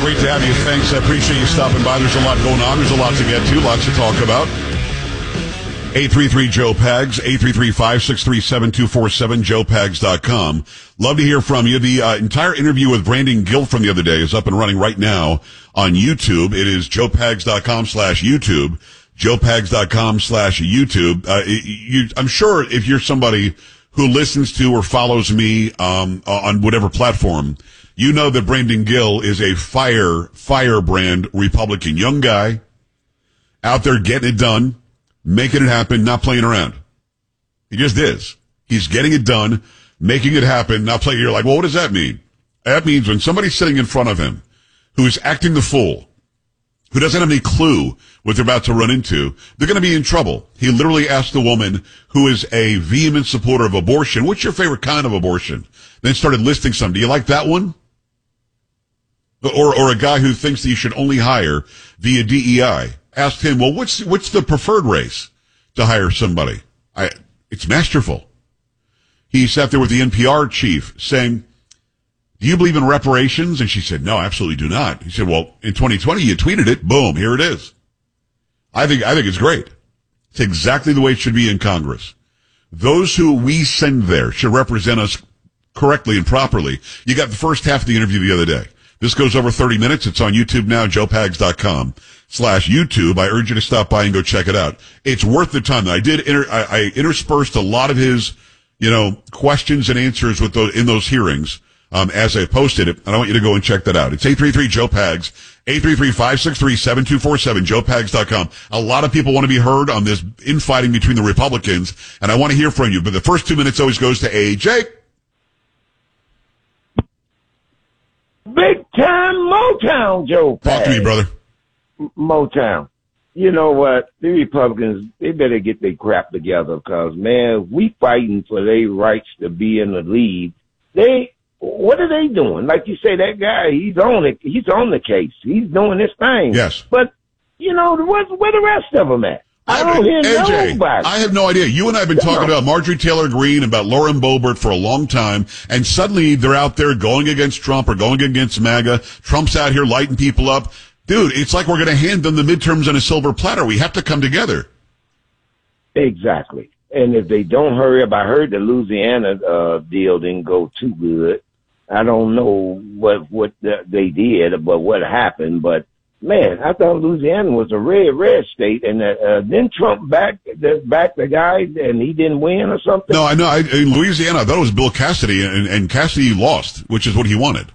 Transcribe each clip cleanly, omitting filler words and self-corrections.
great to have you. Thanks. I appreciate you stopping by. There's a lot going on. There's a lot to get to. Lots to talk about. 833-JOE-PAGS, 833-563-7247, joepags.com. Love to hear from you. The entire interview with Brandon Gill from the other day is up and running right now on YouTube. It is joepags.com/YouTube, joepags.com/YouTube. I'm sure if you're somebody who listens to or follows me on whatever platform, you know that Brandon Gill is a firebrand Republican. Young guy out there getting it done, making it happen, not playing around. He just is. He's getting it done, making it happen, not playing. You're like, well, what does that mean? That means when somebody's sitting in front of him who is acting the fool, who doesn't have any clue what they're about to run into, they're going to be in trouble. He literally asked a woman who is a vehement supporter of abortion, what's your favorite kind of abortion? Then started listing some. Do you like that one? Or a guy who thinks that you should only hire via DEI. Asked him, well, what's the preferred race to hire somebody? It's masterful. He sat there with the NPR chief saying, do you believe in reparations? And she said, no, absolutely do not. He said, well, in 2020, you tweeted it. Boom, here it is. I think it's great. It's exactly the way it should be in Congress. Those who we send there should represent us correctly and properly. You got the first half of the interview the other day. This goes over 30 minutes. It's on YouTube now, joepags.com/YouTube. I urge you to stop by and go check it out. It's worth the time. I interspersed a lot of his, questions and answers with in those hearings, as I posted it. And I want you to go and check that out. It's 833-JOE-PAGS, 833-563-7247, joepags.com. A lot of people want to be heard on this infighting between the Republicans, and I want to hear from you. But the first 2 minutes always goes to AJ. Big time Motown, Joe. Talk to me, brother. Motown. You know what? The Republicans, they better get their crap together because, man, we fighting for their rights to be in the lead. What are they doing? Like you say, that guy, he's on it. He's on the case. He's doing his thing. Yes. But, where the rest of them at? I don't hear AJ, nobody. I have no idea. You and I have been talking about Marjorie Taylor Greene, about Lauren Boebert for a long time, and suddenly they're out there going against Trump or going against MAGA. Trump's out here lighting people up. Dude, it's like we're going to hand them the midterms on a silver platter. We have to come together. Exactly. And if they don't hurry up, I heard the Louisiana deal didn't go too good. I don't know what they did, but what happened, but man, I thought Louisiana was a red state, and then Trump backed the guy, and he didn't win or something. No, I know. In Louisiana, I thought it was Bill Cassidy, and Cassidy lost, which is what he wanted.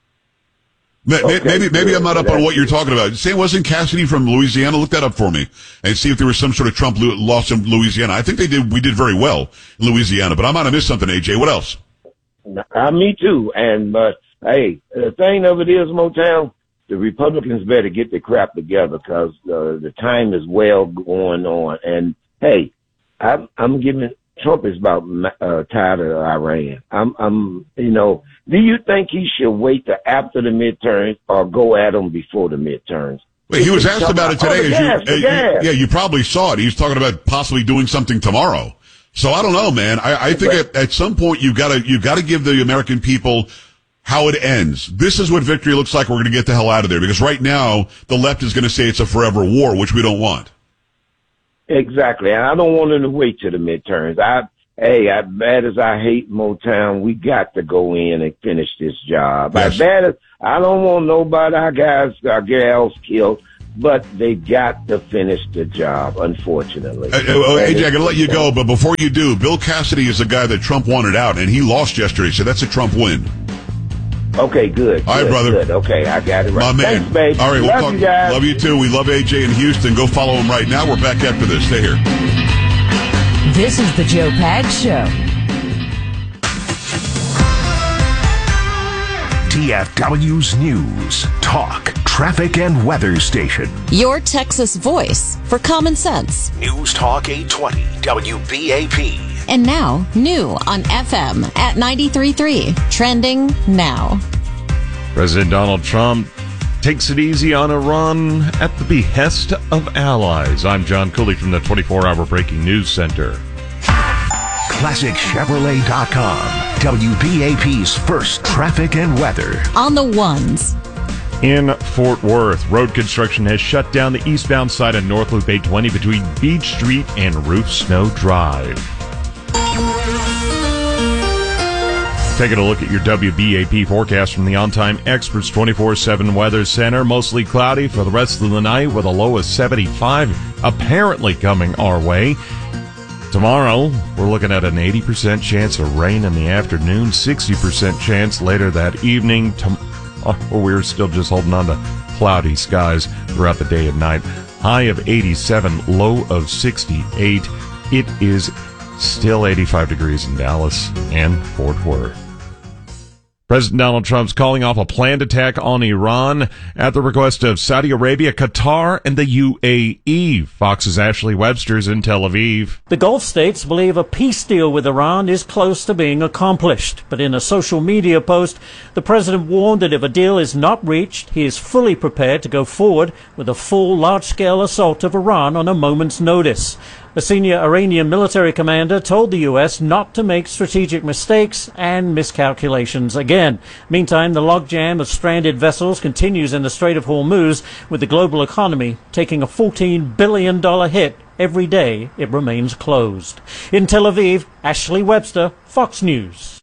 Maybe I'm not up on what you're talking about. Say it wasn't Cassidy from Louisiana. Look that up for me and see if there was some sort of Trump loss in Louisiana. I think we did very well in Louisiana, but I might have missed something. AJ, what else? Me too. But hey, the thing of it is, Motown, the Republicans better get their crap together because the time is well going on. And hey, I'm giving Trump is about tired of Iran. Do you think he should wait till after the midterms or go at them before the midterms? Wait, he was asked about it today. Yeah, you probably saw it. He's talking about possibly doing something tomorrow. So I don't know, man. I think at some point you've got to give the American people how it ends. This is what victory looks like. We're going to get the hell out of there because right now the left is going to say it's a forever war, which we don't want. Exactly. And I don't want them to wait till the midterms. As bad as I hate Motown, we got to go in and finish this job. Yes. As bad as I don't want nobody, our gals killed, but they got to finish the job, unfortunately. AJ, I got to let you go, but before you do, Bill Cassidy is the guy that Trump wanted out, and he lost yesterday, so that's a Trump win. Okay, good. All right, brother. Good. Okay, I got it right. My man. Thanks, babe. All right, we'll love talk. You guys. Love you too. We love AJ in Houston. Go follow him right now. We're back after this. Stay here. This is the Joe Pags Show. DFW's News, Talk, Traffic, and Weather Station. Your Texas voice for common sense. News Talk 820, WBAP. And now, new on FM at 93.3. Trending now. President Donald Trump takes it easy on Iran at the behest of allies. I'm John Cooley from the 24-Hour Breaking News Center. ClassicChevrolet.com, WBAP's first traffic and weather. On the ones. In Fort Worth, road construction has shut down the eastbound side of North Loop 820 between Beach Street and Ruth Snow Drive. Taking a look at your WBAP forecast from the On-Time Experts 24/7 Weather Center. Mostly cloudy for the rest of the night with a low of 75 apparently coming our way. Tomorrow, we're looking at an 80% chance of rain in the afternoon, 60% chance later that evening. We're still just holding on to cloudy skies throughout the day and night. High of 87, low of 68. It is still 85 degrees in Dallas and Fort Worth. President Donald Trump's calling off a planned attack on Iran at the request of Saudi Arabia, Qatar, and the UAE. Fox's Ashley Webster's in Tel Aviv. The Gulf states believe a peace deal with Iran is close to being accomplished. But in a social media post, the president warned that if a deal is not reached, he is fully prepared to go forward with a full large-scale assault of Iran on a moment's notice. A senior Iranian military commander told the U.S. not to make strategic mistakes and miscalculations again. Meantime, the logjam of stranded vessels continues in the Strait of Hormuz, with the global economy taking a $14 billion hit every day it remains closed. In Tel Aviv, Ashley Webster, Fox News.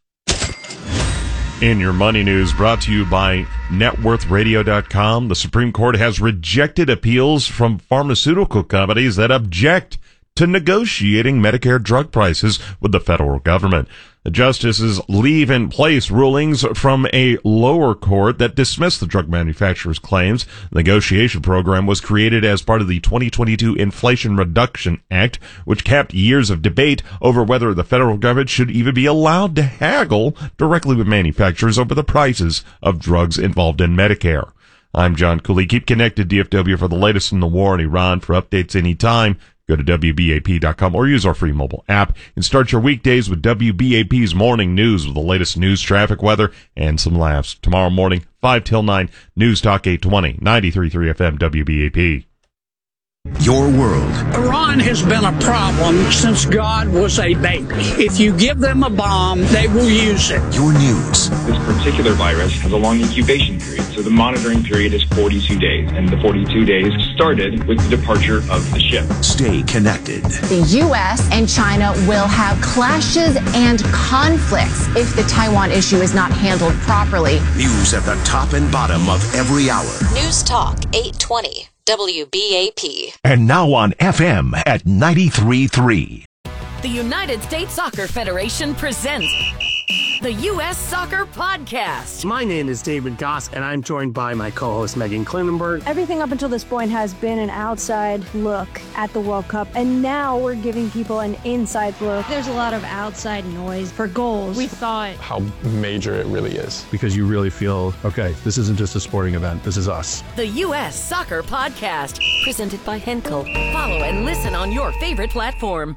In your money news, brought to you by NetWorthRadio.com, the Supreme Court has rejected appeals from pharmaceutical companies that object to negotiating Medicare drug prices with the federal government. The justices leave in place rulings from a lower court that dismissed the drug manufacturers' claims. The negotiation program was created as part of the 2022 Inflation Reduction Act, which capped years of debate over whether the federal government should even be allowed to haggle directly with manufacturers over the prices of drugs involved in Medicare. I'm John Cooley. Keep connected, DFW, for the latest in the war in Iran. For updates anytime, go to WBAP.com or use our free mobile app and start your weekdays with WBAP's morning news with the latest news, traffic, weather, and some laughs. Tomorrow morning, 5 till 9, News Talk 820, 93.3 FM, WBAP. Your world. Iran has been a problem since God was a baby. If you give them a bomb, they will use it. Your news. This particular virus has a long incubation period, so the monitoring period is 42 days, and the 42 days started with the departure of the ship. Stay connected. The U.S. and China will have clashes and conflicts if the Taiwan issue is not handled properly. News at the top and bottom of every hour. News Talk 820. WBAP. And now on FM at 93.3. The United States Soccer Federation presents the U.S. Soccer Podcast. My name is David Goss, and I'm joined by my co-host Megan Klinenberg. Everything up until this point has been an outside look at the World Cup, and now we're giving people an inside look. There's a lot of outside noise for goals. We thought how major it really is. Because you really feel, okay, this isn't just a sporting event, this is us. The U.S. Soccer Podcast, presented by Henkel. Follow and listen on your favorite platform.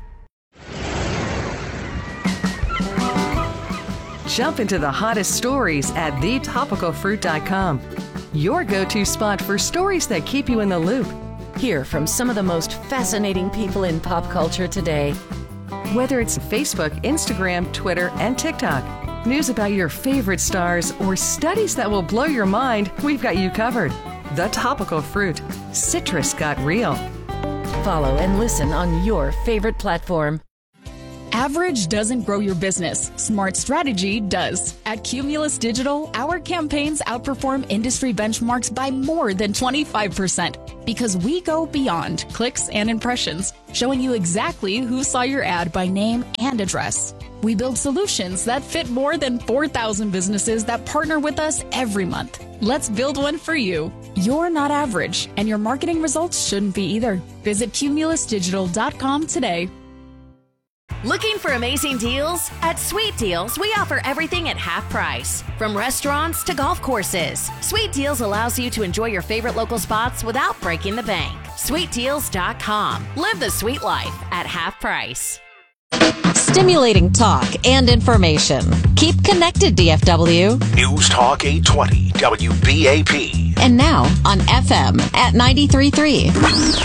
Jump into the hottest stories at thetopicalfruit.com. Your go-to spot for stories that keep you in the loop. Hear from some of the most fascinating people in pop culture today. Whether it's Facebook, Instagram, Twitter, and TikTok, news about your favorite stars, or studies that will blow your mind, we've got you covered. The Topical Fruit. Citrus got real. Follow and listen on your favorite platform. Average doesn't grow your business. Smart strategy does. At Cumulus Digital, our campaigns outperform industry benchmarks by more than 25% because we go beyond clicks and impressions, showing you exactly who saw your ad by name and address. We build solutions that fit more than 4,000 businesses that partner with us every month. Let's build one for you. You're not average, and your marketing results shouldn't be either. Visit cumulusdigital.com today. Looking for amazing deals? At Sweet Deals, we offer everything at half price. From restaurants to golf courses, Sweet Deals allows you to enjoy your favorite local spots without breaking the bank. SweetDeals.com. Live the sweet life at half price. Stimulating talk and information. Keep connected, DFW. News Talk 820, WBAP. And now on FM at 93.3.